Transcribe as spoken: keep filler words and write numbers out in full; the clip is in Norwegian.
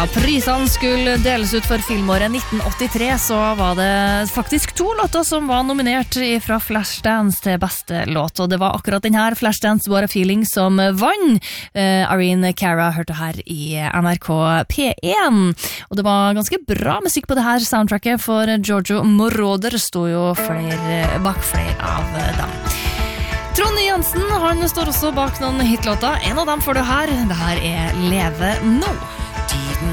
prisene skulle deles ut for filmåret nitten åttitre, så var det faktisk to låter som var nominert fra Flashdance til beste låt, og det var akkurat den her, Flashdance What a Feeling, som vann. Uh, Irene Cara hørte her i N R K P én, og det var ganske bra musikk på det her soundtracket, for Giorgio Moroder stod jo flere, bak flere av dem. Trond Jensen, han står også bak noen hitlåter. En av dem får du her. Det her er Leve Nå.